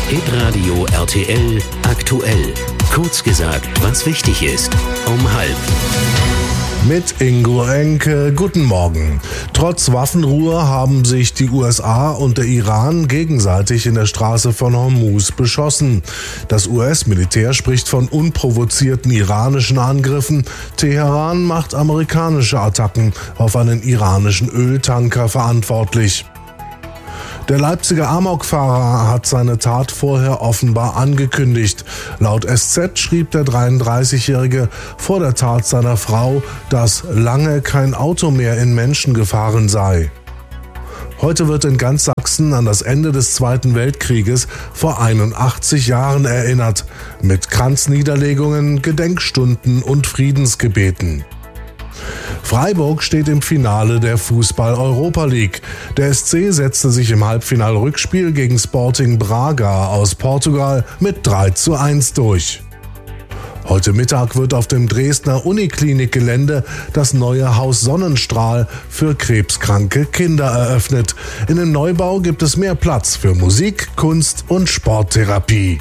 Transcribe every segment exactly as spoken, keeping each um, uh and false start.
Hitradio R T L aktuell. Kurz gesagt, was wichtig ist. Um halb. Mit Ingo Enke, guten Morgen. Trotz Waffenruhe haben sich die U S A und der Iran gegenseitig in der Straße von Hormuz beschossen. Das U S-Militär spricht von unprovozierten iranischen Angriffen. Teheran macht amerikanische Attacken auf einen iranischen Öltanker verantwortlich. Der Leipziger Amokfahrer hat seine Tat vorher offenbar angekündigt. Laut S Z schrieb der dreiunddreißigjährige vor der Tat seiner Frau, dass lange kein Auto mehr in Menschen gefahren sei. Heute wird in ganz Sachsen an das Ende des Zweiten Weltkrieges vor einundachtzig Jahren erinnert, mit Kranzniederlegungen, Gedenkstunden und Friedensgebeten. Freiburg steht im Finale der Fußball-Europa League. Der S C setzte sich im Halbfinal-Rückspiel gegen Sporting Braga aus Portugal mit drei zu eins durch. Heute Mittag wird auf dem Dresdner Uniklinik-Gelände das neue Haus Sonnenstrahl für krebskranke Kinder eröffnet. In dem Neubau gibt es mehr Platz für Musik, Kunst und Sporttherapie.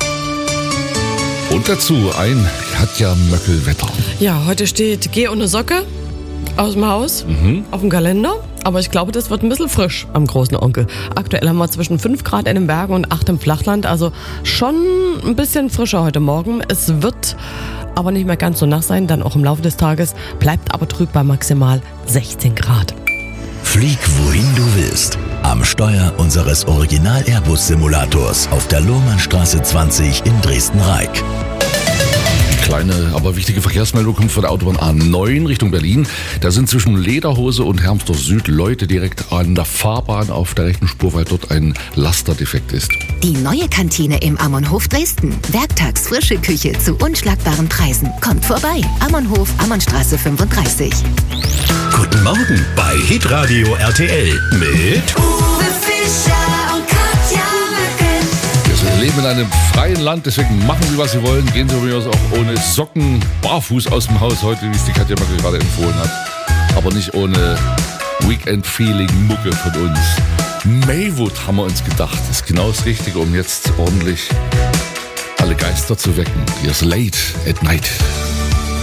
Und dazu ein Katja-Möckel-Wetter. Ja, heute steht Geh ohne Socke aus dem Haus, mhm. auf dem Kalender. Aber ich glaube, das wird ein bisschen frisch am großen Onkel. Aktuell haben wir zwischen fünf Grad in den Bergen und acht im Flachland. Also schon ein bisschen frischer heute Morgen. Es wird aber nicht mehr ganz so nass sein, dann auch im Laufe des Tages. Bleibt aber trüb bei maximal sechzehn Grad. Flieg wohin du willst. Am Steuer unseres Original-Airbus-Simulators auf der Lohmannstraße zwanzig in Dresden-Reik. Kleine, aber wichtige Verkehrsmeldung kommt von der Autobahn A neun Richtung Berlin. Da sind zwischen Lederhose und Hermsdorf Süd Leute direkt an der Fahrbahn auf der rechten Spur, weil dort ein Lasterdefekt ist. Die neue Kantine im Ammonhof Dresden. Werktags frische Küche zu unschlagbaren Preisen. Kommt vorbei. Ammonhof, Ammonnstraße fünfunddreißig. Guten Morgen bei Hitradio R T L mit Uwe Fischer und Katja Möckel. Wir leben in einem freien Land, deswegen machen Sie, was Sie wollen. Gehen Sie von mir aus auch ohne Socken, barfuß aus dem Haus heute, wie es die Katja Möckel gerade empfohlen hat. Aber nicht ohne Weekend-Feeling-Mucke von uns. Maywood haben wir uns gedacht, ist genau das Richtige, um jetzt ordentlich alle Geister zu wecken. Hier ist Late at Night.